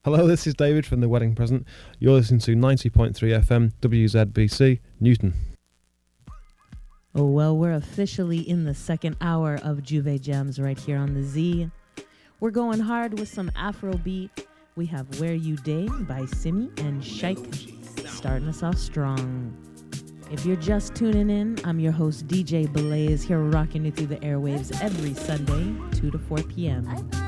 Hello, this is David from The Wedding Present. You're listening to 90.3 FM, WZBC, Newton. Oh, well, we're officially in the second hour of Juve Gems right here on the Z. We're going hard with some Afrobeat. We have Where You Day by Simi and Shike starting us off strong. If you're just tuning in, I'm your host, DJ Blaze, here rocking you through the airwaves every Sunday, 2 to 4 p.m.